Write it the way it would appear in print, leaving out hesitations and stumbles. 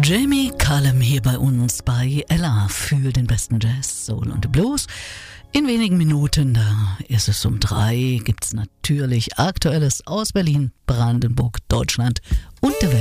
Jamie Cullum hier bei uns bei Ella für den besten Jazz, Soul und Blues. In wenigen Minuten, da ist es um 3, gibt's natürlich Aktuelles aus Berlin, Brandenburg, Deutschland und der Welt.